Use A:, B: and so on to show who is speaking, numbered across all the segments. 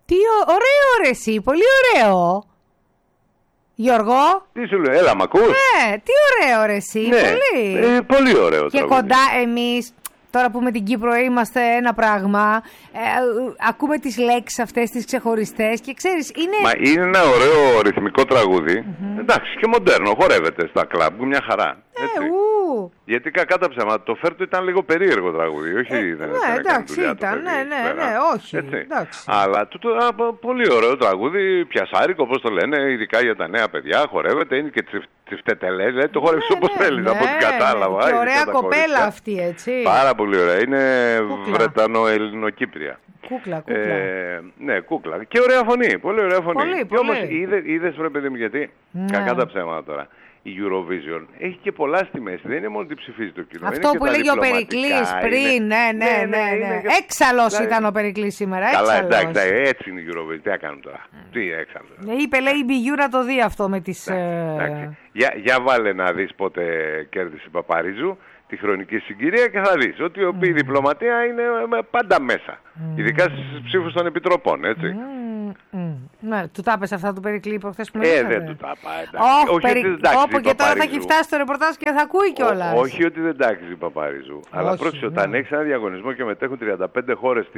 A: Τι ωραίο ρε εσύ, πολύ ωραίο. Γιώργο.
B: Τι σου λέω, έλα μ' ακούς?
A: Ναι, τι ωραίο ρε εσύ,
B: ναι,
A: πολύ.
B: Πολύ ωραίο
A: και τραγούδι. Κοντά εμείς, τώρα που με την Κύπρο είμαστε ένα πράγμα, ακούμε τις λέξεις αυτές τις ξεχωριστές και ξέρεις, είναι...
B: Μα είναι ένα ωραίο ρυθμικό τραγούδι, εντάξει, και μοντέρνο, χορεύεται στα κλαμπ, μια χαρά. Γιατί κακά τα ψέματα, το Φέρτο ήταν λίγο περίεργο τραγούδι, όχι δεν
A: εντάξει, ήταν, όχι, εντάξει.
B: Αλλά πολύ ωραίο τραγούδι, πιασάρικο, όπως το λένε, ειδικά για τα νέα παιδιά, χορεύεται, είναι και τσιφτετελές, δηλαδή το χορεύεις όπως θέλεις, από ό,τι κατάλαβα.
A: Και ωραία κοπέλα αυτή, έτσι.
B: Πάρα πολύ ωραία, είναι Βρετανο-Ελληνοκύπρια.
A: Κούκλα.
B: Ναι, κούκλα. Και ωραία φωνή, πολύ ωραία φωνή.
A: Πολύ.
B: Και όμως είδες ρε παιδί μου, γιατί κακά τα ψέματα τώρα. Η Eurovision έχει και πολλά στη μέση. Δεν είναι μόνο ότι ψηφίζει το κοινό.
A: Αυτό που έλεγε ο Περικλής πριν. Ναι. Έξαλλος ήταν ο Περικλής σήμερα.
B: Καλά, εντάξει, έτσι είναι η Eurovision. Τι έκαναν τώρα. Τι έξαλλος.
A: Είπε, λέει, η Μπιγιού να το δει αυτό με τις...
B: Για βάλε να δεις πότε κέρδισε η Παπαρίζου τη χρονική συγκυρία και θα δεις ότι η διπλωματία είναι πάντα μέσα. Ειδικά στις ψήφους των επιτροπών, έτσι.
A: Ναι, του τα είπες αυτά του Περικλή προχθές που με είπατε.
B: Δεν του τα είπα.
A: Όπου και τώρα θα έχει φτάσει στο ρεπορτάζ και θα ακούει κιόλας.
B: Όχι ότι δεν τάξεις η Παπαρίζου. Αλλά πρόκειται όταν έχεις ένα διαγωνισμό και μετέχουν 35 χώρες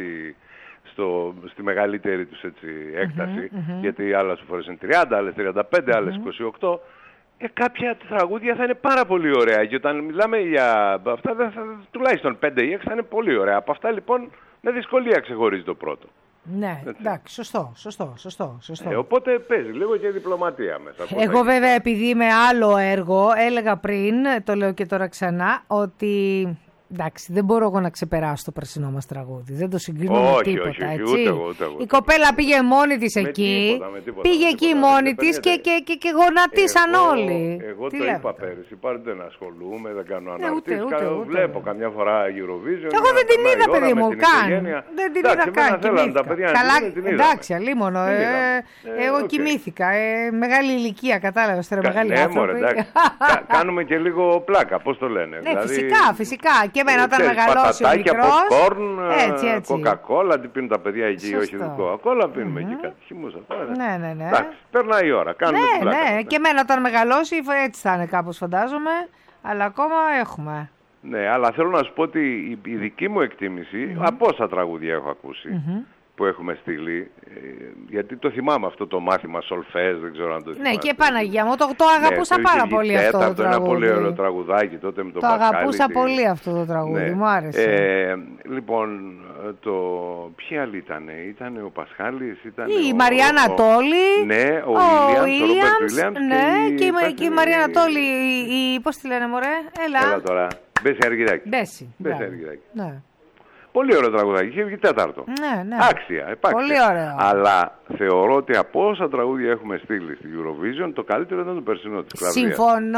B: στη μεγαλύτερη τους έκταση, γιατί άλλες φορές είναι 30, άλλες 35, άλλες 28, κάποια τραγούδια θα είναι πάρα πολύ ωραία. Και όταν μιλάμε για αυτά, τουλάχιστον 5 ή 6 θα είναι πολύ ωραία. Από αυτά λοιπόν με δυσκολία ξεχωρίζει το πρώτο.
A: Ναι, εντάξει, σωστό.
B: Οπότε παίζει λίγο και διπλωματία μέσα.
A: Εγώ βέβαια επειδή είμαι άλλο έργο, έλεγα πριν, το λέω και τώρα ξανά, ότι... Εντάξει, δεν μπορώ εγώ να ξεπεράσω το περσινό μας τραγούδι. Δεν το συγκρίνω με τίποτα, έτσι.
B: Ούτε εγώ.
A: Η κοπέλα πήγε μόνη της εκεί. Πήγε εκεί μόνη της και γονατίσαν όλοι.
B: Εγώ το είπα πέρυσι. Πάρτε δεν ασχολούμαι, δεν κάνω αναρτήσεις. Βλέπω καμιά φορά Eurovision.
A: Εγώ δεν την είδα, παιδί μου, καν. Δεν την είδα καν. Εντάξει, αλίμονο. Εγώ κοιμήθηκα. Μεγάλη ηλικία, κατάλαβες τώρα, μεγάλη άνθρωποι.
B: Κάνουμε και λίγο πλάκα, πώς το λένε.
A: Ναι, φυσικά. Και εμένα όταν μεγαλώσει ο μικρός,
B: popcorn, κοκακόλα, τι πίνουν τα παιδιά εκεί, όχι κοκακόλα, πίνουμε εκεί κάτι χυμούσα.
A: Ναι.
B: Εντάξει, περνάει η ώρα, κάνουμε την πλάκα.
A: Ναι, και εμένα όταν μεγαλώσει έτσι θα είναι κάπως φαντάζομαι, αλλά ακόμα έχουμε.
B: Ναι, αλλά θέλω να σου πω ότι η δική μου εκτίμηση, από όσα τραγούδια έχω ακούσει, που έχουμε στείλει, γιατί το θυμάμαι αυτό το μάθημα Σολφές, δεν ξέρω αν το θυμάμαι.
A: Ναι, και Παναγία μου, το αγαπούσα πάρα πολύ αυτό το τραγούδι.
B: Ένα πολύ ωραίο τραγουδάκι τότε με τον Πασκάλη.
A: Το αγαπούσα πολύ αυτό το τραγούδι, μου άρεσε.
B: Λοιπόν, ποιοι άλλοι ήτανε ο Πασχάλης,
A: η Μαριάννα Τόλη,
B: ναι, ο Ήλιαμς,
A: ναι, και η Μαριάννα Τόλη, πώς τη λένε μωρέ,
B: έλα τώρα, Μπέση Αργυράκη.
A: Μπέση
B: Αργυράκη.
A: Ναι.
B: Πολύ ωραίο τραγουδάκι, είχε βγει τέταρτο.
A: Ναι.
B: Άξια, επάξια.
A: Πολύ ωραίο.
B: Αλλά θεωρώ ότι από όσα τραγούδια έχουμε στείλει στη Eurovision, το καλύτερο ήταν το περσινό της Κλαβδίας.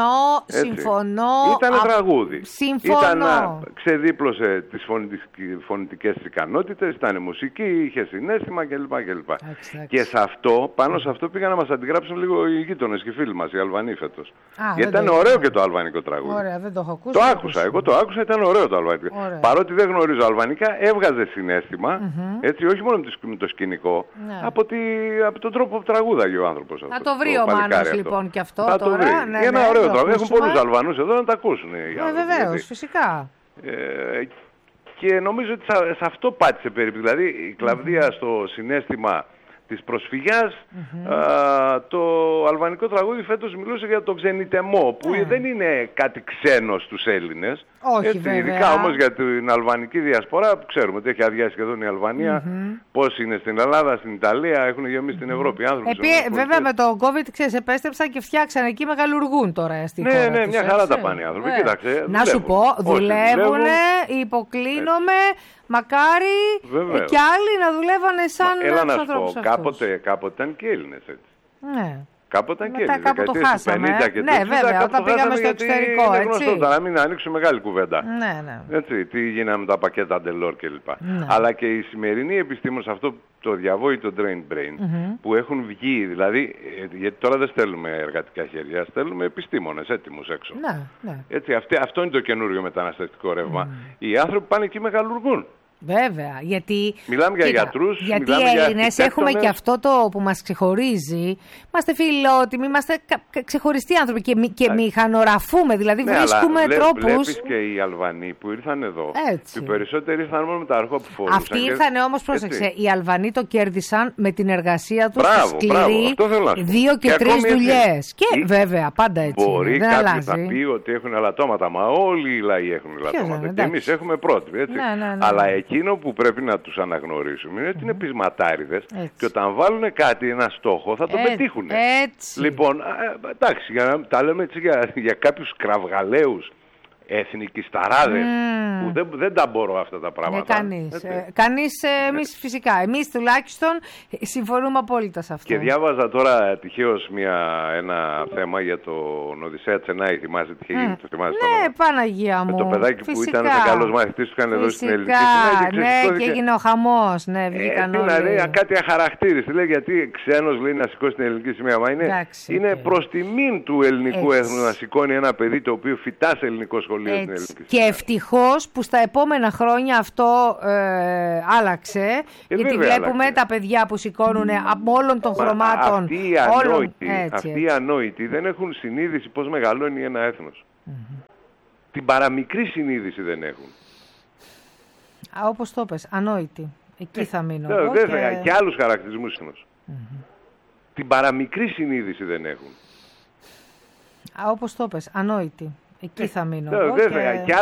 A: Συμφωνώ.
B: Ήταν τραγούδι.
A: Συμφωνώ.
B: Ξεδίπλωσε τις φωνητικές της ικανότητες, ήταν μουσική, είχε συναίσθημα κλπ. Και πάνω σε αυτό πήγαν να μας αντιγράψουν λίγο οι γείτονες και οι φίλοι μας, οι Αλβανοί φέτος. Γιατί ήταν ωραίο και το αλβανικό τραγούδι.
A: Ωραία, δεν το έχω ακούσει.
B: Το άκουσα, εγώ το άκουσα, ήταν ωραίο το αλβανικό. Παρότι δεν γνωρίζω αλβανικά, έβγαζε συναίσθημα, έτσι, όχι μόνο με το σκηνικό, από τον τρόπο που τραγούδαγε ο άνθρωπος αυτό.
A: Θα το βρει ο Μάνος λοιπόν και αυτό τώρα.
B: Ναι, ένα ωραίο τραγούδι. Έχουν πολλούς Αλβανούς εδώ να τα ακούσουν.
A: Βεβαίως, φυσικά.
B: Και νομίζω ότι σε αυτό πάτησε περίπου. Δηλαδή η Κλαβδία στο συναίσθημα της προσφυγιάς, το αλβανικό τραγούδι φέτος μιλούσε για το ξενιτεμό, που δεν είναι κάτι ξένο στους Έλληνες.
A: Όχι, έτσι, βέβαια.
B: Ειδικά όμως για την αλβανική διασπορά, που ξέρουμε ότι έχει αδειάσει σχεδόν η Αλβανία, πώς είναι στην Ελλάδα, στην Ιταλία, έχουν γεμίσει την Ευρώπη άνθρωποι.
A: Βέβαια με το COVID, ξέρεις, επέστρεψαν και φτιάξαν εκεί, μεγαλουργούν τώρα στη χώρα.
B: Ναι, μια χαρά τα πάνε οι άνθρωποι. Κοίταξε,
A: να σου πω, δουλεύουν, υποκλίνομαι. Μακάρι και άλλοι να δουλεύανε σαν
B: έλα να σου πω, κάποτε ήταν και Έλληνες έτσι.
A: Ναι.
B: Κάποτε ήταν και
A: Έλληνες. Κάπου το χάσαμε.
B: Ναι,
A: βέβαια, όταν πήγαμε στο εξωτερικό.
B: Είναι γνωστό τώρα, μην ανοίξουμε μεγάλη κουβέντα.
A: Ναι.
B: Έτσι, τι γίνανε με τα πακέτα Delors κλπ. Αλλά και οι σημερινοί επιστήμονες, αυτό το διαβόητο Drain Brain, που έχουν βγει, δηλαδή, γιατί τώρα δεν στέλνουμε εργατικά χέρια, στέλνουμε επιστήμονες έτοιμους έξω.
A: Ναι.
B: Έτσι, αυτό είναι το καινούριο μεταναστευτικό ρεύμα. Οι άνθρωποι πάνε εκεί μεγαλουργούν.
A: Βέβαια, γιατί...
B: Μιλάμε για γιατρούς,
A: γιατί οι Έλληνες έχουμε και αυτό το που μας ξεχωρίζει. Είμαστε φιλότιμοι, είμαστε ξεχωριστοί άνθρωποι και μηχανογραφούμε, δηλαδή βρίσκουμε τρόπους...
B: Βλέπεις και οι Αλβανοί που ήρθαν εδώ.
A: Έτσι.
B: Οι περισσότεροι ήρθαν μόνο με τα αρχόπιφόρους.
A: Αυτοί ήρθαν όμως, πρόσεξε, οι Αλβανοί το κέρδισαν με την εργασία τους σκληρή, 2 και 3 δουλειές. Και βέβαια, πάντα έτσι.
B: Μπορεί κάποιος να πει ότι έχουν ελαττώματα, μα όλοι οι λαοί έχουν ελαττώματα. Και εμείς έχουμε πρότυπο, έτσι. Αλλά εκείνο που πρέπει να τους αναγνωρίσουμε είναι ότι είναι πεισματάριδες και όταν βάλουν κάτι, ένα στόχο, θα το πετύχουν. Λοιπόν, εντάξει, για να τα λέμε έτσι για κάποιους κραυγαλαίους εθνικισταράδες που δεν τα μπορώ αυτά τα πράγματα.
A: Κανείς, εμείς φυσικά. Εμείς τουλάχιστον συμφωνούμε απόλυτα σε αυτό.
B: Και διάβαζα τώρα τυχαίως ένα θέμα για τον Οδυσσέα Τσενάη. Θυμάσαι τι είχε γίνει? Το θυμάσαι?
A: Ναι, Παναγία μου.
B: Με το παιδάκι που ήταν ο καλός μαθητής του είχαν δώσει στην ελληνική.
A: Ναι, και έγινε ο χαμός. Ναι, βγήκαν όλοι.
B: Κάτι αχαρακτήριστη. Λέει, γιατί ξένος λέει να σηκώσει την ελληνική σημαία. Μα είναι προς τιμήν του ελληνικού έθνου να σηκώνει ένα παιδί το οποίο φυτά σε ελληνικό σχολείο.
A: Και ευτυχώς που στα επόμενα χρόνια αυτό άλλαξε, γιατί βλέπουμε τα παιδιά που σηκώνουν από όλων των χρωμάτων.
B: Αυτοί οι ανόητοι δεν έχουν συνείδηση πώς μεγαλώνει ένα έθνος. Την παραμικρή συνείδηση δεν έχουν.
A: Όπως το πες, ανόητοι. Εκεί θα μείνω.
B: Και άλλους χαρακτηρισμούς έθνος. Την παραμικρή συνείδηση δεν έχουν.
A: Όπως το πες, ανόητοι. Εκεί θα μείνω.